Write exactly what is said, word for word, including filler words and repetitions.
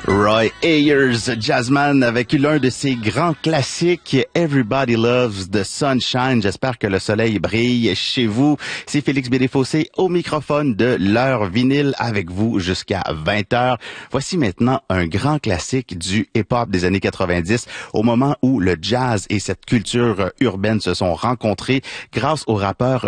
Roy Ayers, jazzman, avec l'un de ses grands classiques, Everybody Loves the Sunshine. J'espère que le soleil brille chez vous. C'est Félix Bédéfossé au microphone de l'heure vinyle avec vous jusqu'à vingt heures. Voici maintenant un grand classique du hip-hop des années quatre-vingt-dix, au moment où le jazz et cette culture urbaine se sont rencontrés grâce au rappeur